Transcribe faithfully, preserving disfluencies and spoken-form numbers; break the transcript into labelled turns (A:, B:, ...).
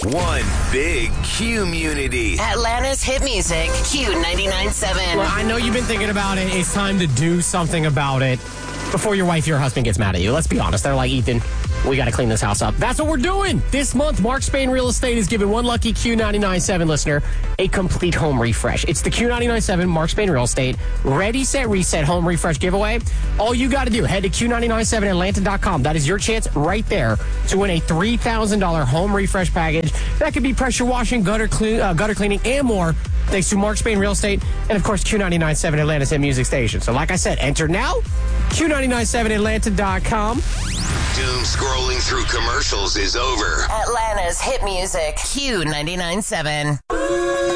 A: One big Q-munity.
B: Atlanta's hit music, Q ninety-nine point seven.
C: Well, I know you've been thinking about it. It's time to do something about it before your wife or your husband gets mad at you. Let's be honest. They're like, Ethan, we got to clean this house up. That's what we're doing. This month, Mark Spain Real Estate is giving one lucky Q ninety-nine point seven listener a complete home refresh. It's the Q ninety-nine point seven Mark Spain Real Estate Ready, Set, Reset Home Refresh Giveaway. All you got to do, head to Q nine nine seven Atlanta dot com. That is your chance right there to win a three thousand dollars home refresh package. That could be pressure washing, gutter, clean, uh, gutter cleaning, and more. Thanks to Mark Spain Real Estate and, of course, Q ninety-nine point seven Atlanta's hit music station. So, like I said, enter now, Q nine nine seven Atlanta dot com.
A: Doom scrolling through commercials is over.
B: Atlanta's hit music, Q ninety-nine point seven.